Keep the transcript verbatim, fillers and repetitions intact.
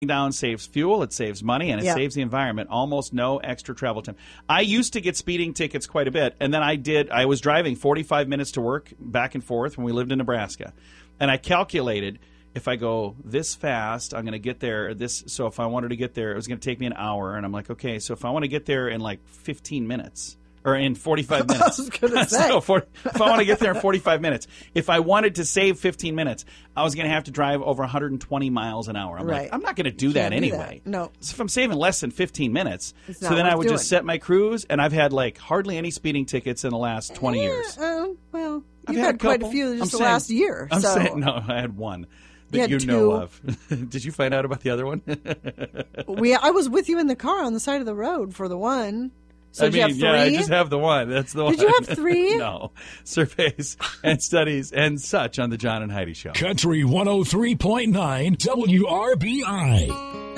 down saves fuel, it saves money, and it Yeah. saves the environment. Almost no extra travel time. I used to get speeding tickets quite a bit, and then I did. I was driving forty-five minutes to work back and forth when we lived in Nebraska, and I calculated if I go this fast, I'm going to get there. This so if I wanted to get there, it was going to take me an hour, and I'm like, okay, so if I want to get there in like fifteen minutes. Or in forty-five minutes. I was going to say. so for, if I want to get there in forty-five minutes. If I wanted to save fifteen minutes, I was going to have to drive over one hundred twenty miles an hour. I'm Right. like, I'm not going to do that Can't do anyway. that. No. So if I'm saving less than fifteen minutes, It's so not then I worth would just doing. set my cruise, and I've had like hardly any speeding tickets in the last twenty Eh, years. uh, well, I've you've had, quite a couple. few I'm just the saying- last year. I'm so. saying, no, I had one that had you two. know of. Did you find out about the other one? we, I was with you in the car on the side of the road for the one. So I did mean, you have three? yeah, I just have the one. That's the one. Did you have three? No. Surveys and studies and such on the John and Heidi Show. Country one oh three point nine W R B I.